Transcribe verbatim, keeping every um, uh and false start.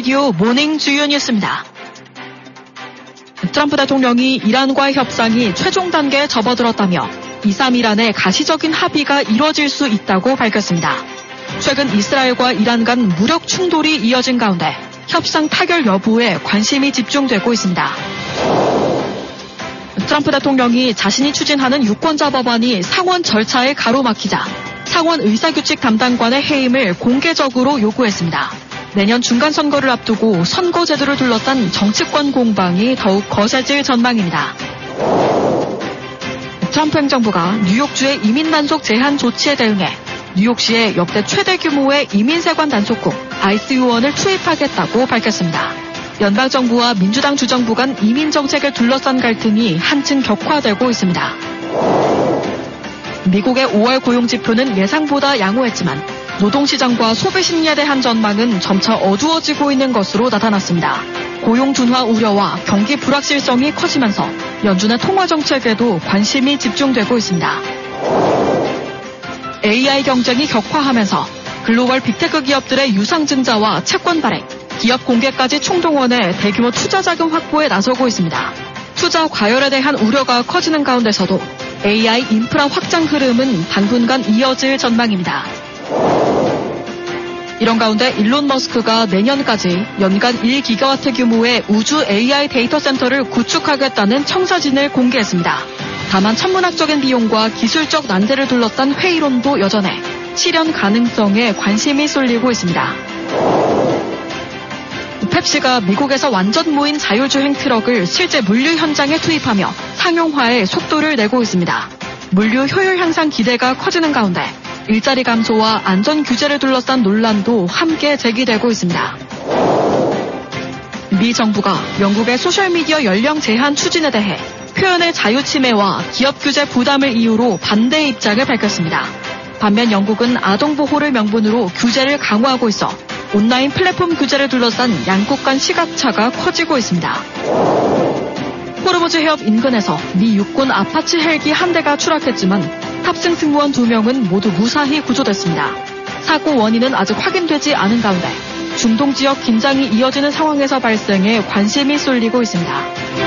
라디오 모닝 주요 뉴스입니다. 트럼프 대통령이 이란과의 협상이 최종 단계에 접어들었다며 이, 삼 일 안에 가시적인 합의가 이뤄질 수 있다고 밝혔습니다. 최근 이스라엘과 이란 간 무력 충돌이 이어진 가운데 협상 타결 여부에 관심이 집중되고 있습니다. 트럼프 대통령이 자신이 추진하는 유권자 법안이 상원 절차에 가로막히자 상원 의사규칙 담당관의 해임을 공개적으로 요구했습니다. 내년 중간선거를 앞두고 선거제도를 둘러싼 정치권 공방이 더욱 거세질 전망입니다. 트럼프 행정부가 뉴욕주의 이민 단속 제한 조치에 대응해 뉴욕시에 역대 최대 규모의 이민세관 단속국 아이씨유원을 투입하겠다고 밝혔습니다. 연방정부와 민주당 주정부 간 이민 정책을 둘러싼 갈등이 한층 격화되고 있습니다. 미국의 오월 고용지표는 예상보다 양호했지만 노동시장과 소비심리에 대한 전망은 점차 어두워지고 있는 것으로 나타났습니다. 고용 둔화 우려와 경기 불확실성이 커지면서 연준의 통화정책에도 관심이 집중되고 있습니다. 에이아이 경쟁이 격화하면서 글로벌 빅테크 기업들의 유상증자와 채권 발행, 기업 공개까지 총동원해 대규모 투자 자금 확보에 나서고 있습니다. 투자 과열에 대한 우려가 커지는 가운데서도 에이아이 인프라 확장 흐름은 당분간 이어질 전망입니다. 이런 가운데 일론 머스크가 내년까지 연간 일 기가와트 규모의 우주 에이아이 데이터 센터를 구축하겠다는 청사진을 공개했습니다. 다만 천문학적인 비용과 기술적 난제를 둘러싼 회의론도 여전해 실현 가능성에 관심이 쏠리고 있습니다. 펩시가 미국에서 완전 무인 자율주행 트럭을 실제 물류 현장에 투입하며 상용화에 속도를 내고 있습니다. 물류 효율 향상 기대가 커지는 가운데 일자리 감소와 안전 규제를 둘러싼 논란도 함께 제기되고 있습니다. 미 정부가 영국의 소셜미디어 연령 제한 추진에 대해 표현의 자유 침해와 기업 규제 부담을 이유로 반대 입장을 밝혔습니다. 반면 영국은 아동 보호를 명분으로 규제를 강화하고 있어 온라인 플랫폼 규제를 둘러싼 양국 간 시각차가 커지고 있습니다. 호르무즈 해협 인근에서 미 육군 아파치 헬기 한 대가 추락했지만 탑승 승무원 두 명은 모두 무사히 구조됐습니다. 사고 원인은 아직 확인되지 않은 가운데 중동 지역 긴장이 이어지는 상황에서 발생해 관심이 쏠리고 있습니다.